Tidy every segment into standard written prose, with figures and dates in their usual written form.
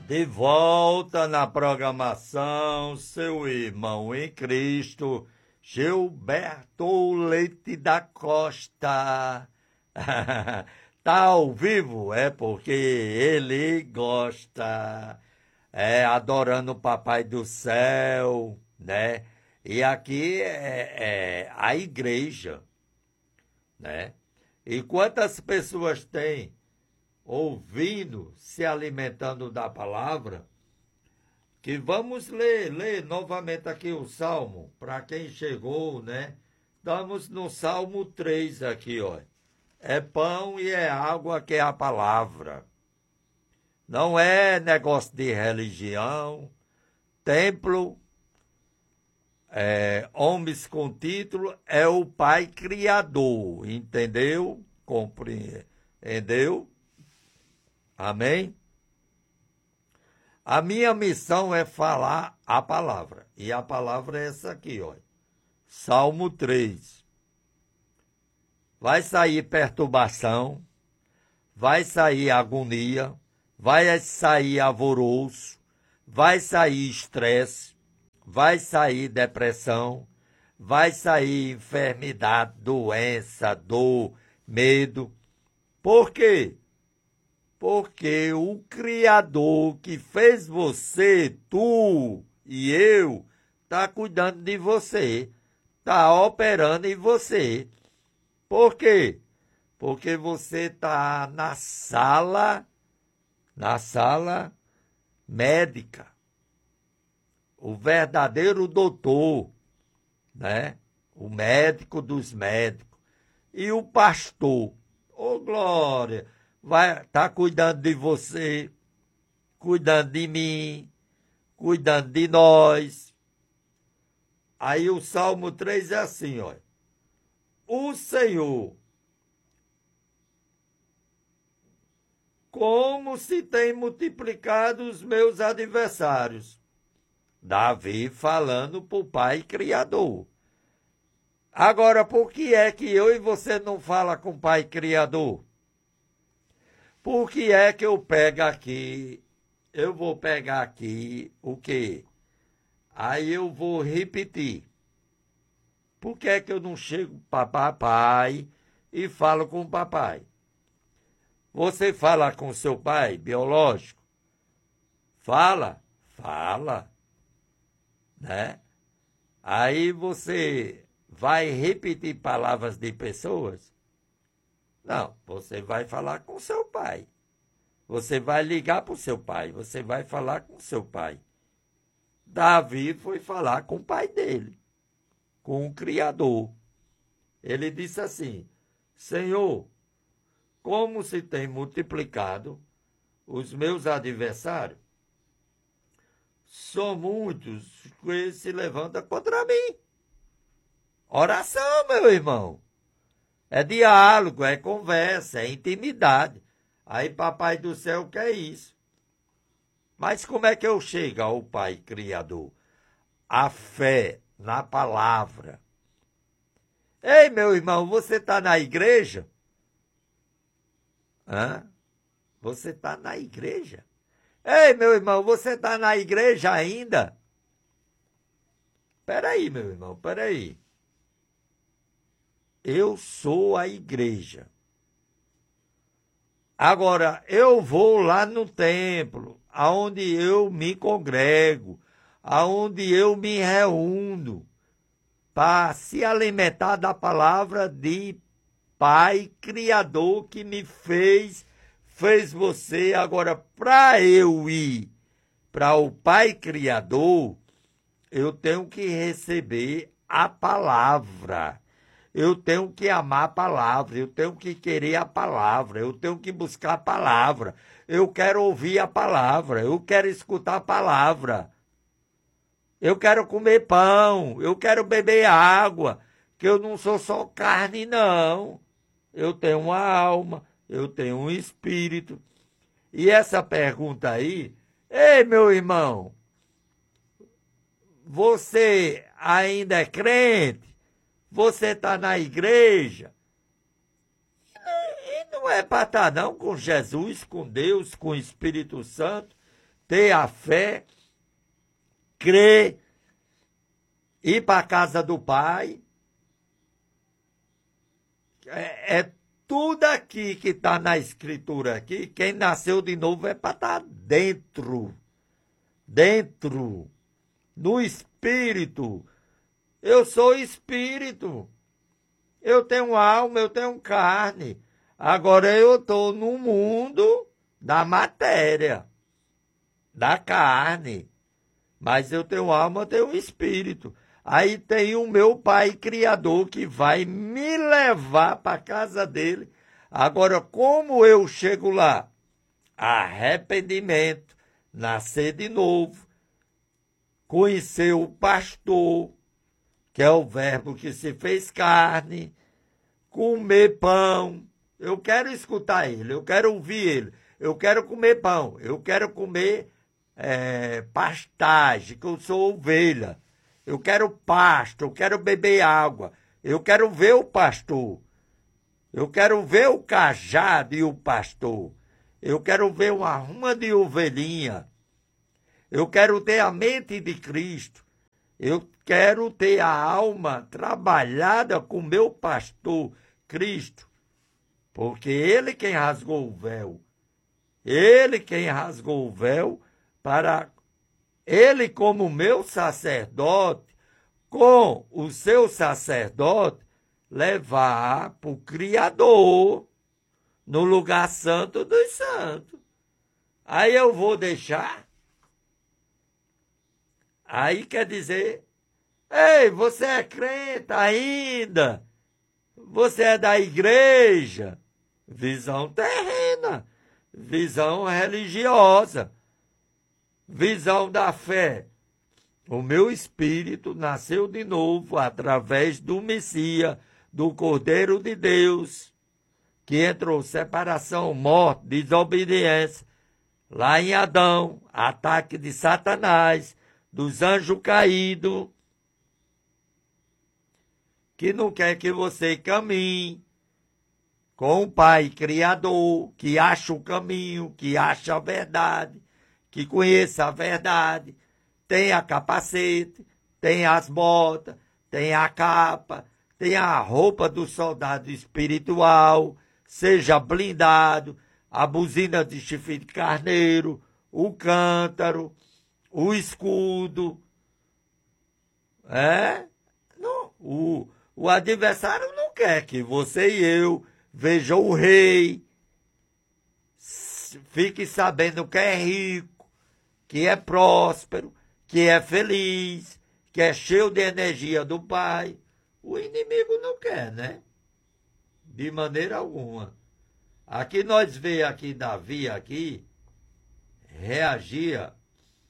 De volta na programação, seu irmão em Cristo, Gilberto Leite da Costa. Tá ao vivo, é porque ele gosta, adorando o Papai do Céu, né? E aqui é a igreja, né? E quantas pessoas tem ouvindo, se alimentando da palavra, que vamos ler novamente aqui o Salmo, para quem chegou, né? Estamos no Salmo 3 aqui, ó. É pão e é água que é a palavra. Não é negócio de religião, templo, homens com título, é o Pai Criador, entendeu? Compreendeu? Amém? A minha missão é falar a palavra. E a palavra é essa aqui, ó. Salmo 3. Vai sair perturbação, vai sair agonia, vai sair alvoroço, vai sair estresse, vai sair depressão, vai sair enfermidade, doença, dor, medo. Por quê? Porque o Criador que fez você, tu e eu, está cuidando de você, está operando em você. Por quê? Porque você está na sala médica. O verdadeiro doutor, né? O médico dos médicos. E o pastor, ô glória, vai estar cuidando de você, cuidando de mim, cuidando de nós. Aí o Salmo 3 é assim, ó. O Senhor, como se tem multiplicado os meus adversários. Davi falando para o Pai Criador. Agora, por que é que eu e você não fala com o Pai Criador? Por que é que eu pego aqui, eu vou pegar aqui o quê? Aí eu vou repetir. Por que é que eu não chego para papai e falo com o papai? Você fala com seu pai biológico? Fala, né? Aí você vai repetir palavras de pessoas? Não, você vai falar com seu pai. Você vai ligar para o seu pai, você vai falar com seu pai. Davi foi falar com o pai dele, com o Criador. Ele disse assim: Senhor, como se tem multiplicado os meus adversários, são muitos que se levantam contra mim. Oração, meu irmão. É diálogo, é conversa, é intimidade. Aí Papai do Céu quer isso. Mas como é que eu chego ao Pai Criador? A fé na palavra. Ei, meu irmão, você está na igreja? Você está na igreja? Ei, meu irmão, você está na igreja ainda? Peraí, meu irmão, peraí. Eu sou a igreja. Agora, eu vou lá no templo, aonde eu me congrego, aonde eu me reúno, para se alimentar da palavra de Pai Criador que me fez você. Agora, para eu ir para o Pai Criador, eu tenho que receber a palavra. Eu tenho que amar a palavra, eu tenho que querer a palavra, eu tenho que buscar a palavra. Eu quero ouvir a palavra, eu quero escutar a palavra. Eu quero comer pão, eu quero beber água, que eu não sou só carne, não. Eu tenho uma alma, eu tenho um espírito. E essa pergunta aí, ei, meu irmão, você ainda é crente? Você está na igreja? E não é para estar não com Jesus, com Deus, com o Espírito Santo, ter a fé, crer, ir para a casa do Pai. É tudo aqui que está na Escritura aqui. Quem nasceu de novo é para estar dentro, no Espírito. Eu sou Espírito. Eu tenho alma, eu tenho carne. Agora eu estou no mundo da matéria, da carne. Mas eu tenho alma, eu tenho espírito. Aí tem o meu Pai Criador que vai me levar para a casa dele. Agora, como eu chego lá? Arrependimento, nascer de novo, conhecer o pastor, que é o verbo que se fez carne, comer pão. Eu quero escutar ele, eu quero ouvir ele, eu quero comer pão, eu quero comer pastagem, que eu sou ovelha. Eu quero pasto, eu quero beber água, eu quero ver o pastor, eu quero ver o cajado e o pastor, eu quero ver uma ruma de ovelhinha, eu quero ter a mente de Cristo, eu quero ter a alma trabalhada com meu pastor Cristo, porque ele quem rasgou o véu, ele quem rasgou o véu para ele como meu sacerdote, com o seu sacerdote, levar para o Criador, no lugar santo dos santos. Aí eu vou deixar. Aí quer dizer, ei, você é crente ainda? Você é da igreja? Visão terrena, visão religiosa, visão da fé. O meu espírito nasceu de novo através do Messias, do Cordeiro de Deus, que entrou separação, morte, desobediência. Lá em Adão, ataque de Satanás, dos anjos caídos, que não quer que você caminhe com o Pai Criador, que acha o caminho, que acha a verdade, que conheça a verdade, tem a capacete, tem as botas, tem a capa, tem a roupa do soldado espiritual, seja blindado, a buzina de chifre de carneiro, o cântaro, o escudo. Não, o adversário não quer que você e eu vejam o rei, fique sabendo que é rico, que é próspero, que é feliz, que é cheio de energia do Pai. O inimigo não quer, né? De maneira alguma. Aqui nós vemos aqui Davi aqui reagia.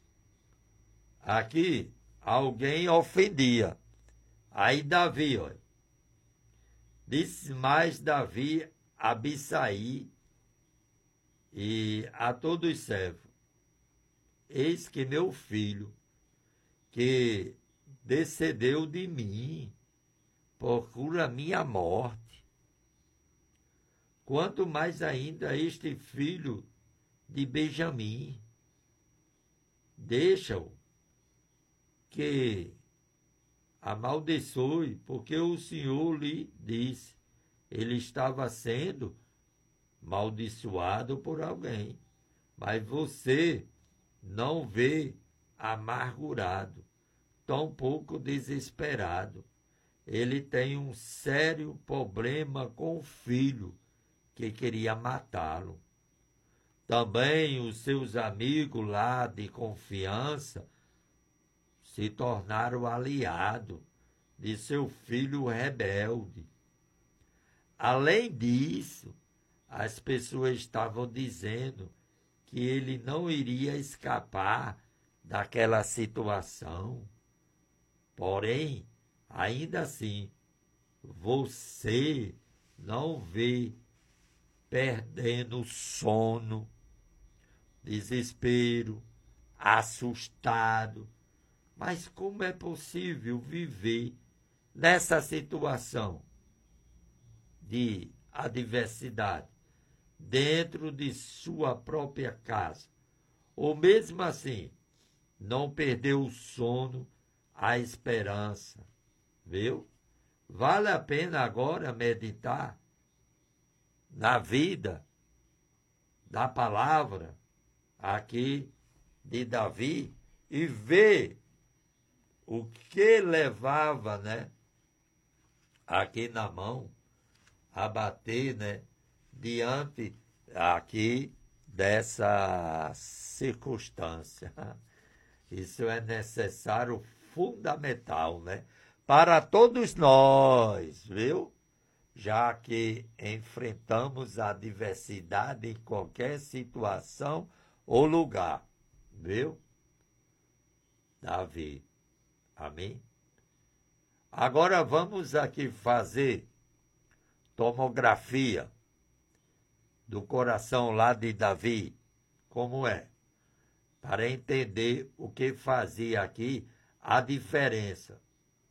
Aqui alguém ofendia. Aí Davi, olha, disse mais Davi a Abisai e a todos os servos: eis que meu filho, que descendeu de mim, procura minha morte. Quanto mais ainda este filho de Benjamim, deixa-o que amaldiçoe, porque o Senhor lhe disse, ele estava sendo amaldiçoado por alguém, mas você não vê amargurado, tampouco desesperado. Ele tem um sério problema com o filho que queria matá-lo. Também os seus amigos lá de confiança se tornaram aliados de seu filho rebelde. Além disso, as pessoas estavam dizendo que ele não iria escapar daquela situação. Porém, ainda assim, você não vê perdendo sono, desespero, assustado. Mas como é possível viver nessa situação de adversidade dentro de sua própria casa, ou mesmo assim, não perder o sono, a esperança, viu? Vale a pena agora meditar na vida da palavra aqui de Davi e ver o que levava, né, aqui na mão a bater, né, diante aqui dessa circunstância. Isso é necessário, fundamental, né, para todos nós, viu? Já que enfrentamos a adversidade em qualquer situação ou lugar, viu? Davi. Amém? Agora vamos aqui fazer tomografia do coração lá de Davi. Como é? Para entender o que fazia aqui a diferença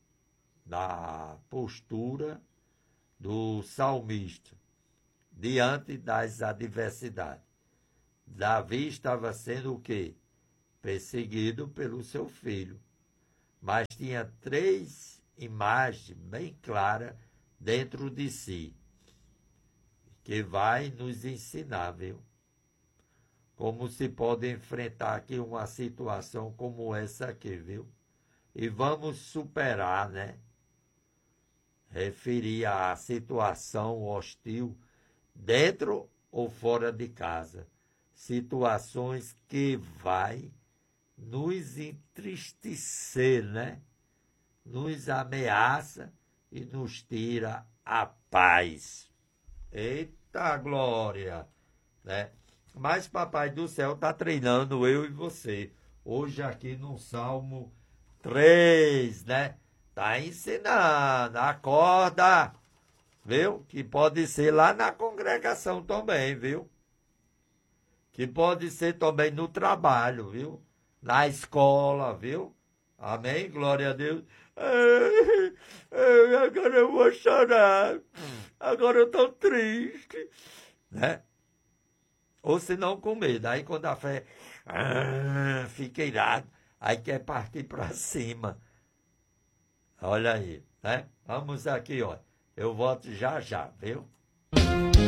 da postura do salmista diante das adversidades. Davi estava sendo o quê? Perseguido pelo seu filho. Mas tinha 3 imagens bem claras dentro de si, que vai nos ensinar, viu? Como se pode enfrentar aqui uma situação como essa aqui, viu? E vamos superar, né? Referia à situação hostil dentro ou fora de casa. Situações que vai nos entristecer, né? Nos ameaça e nos tira a paz. Eita glória, né? Mas Papai do Céu está treinando eu e você. Hoje aqui no Salmo 3, né? Está ensinando, acorda, viu? Que pode ser lá na congregação também, viu? Que pode ser também no trabalho, viu? Na escola, viu? Amém? Glória a Deus. Agora eu vou chorar. Agora eu estou triste. Né? Ou se não com medo. Aí quando a fé fica irado, aí quer partir para cima. Olha aí, né? Vamos aqui, ó. Eu volto já já, viu?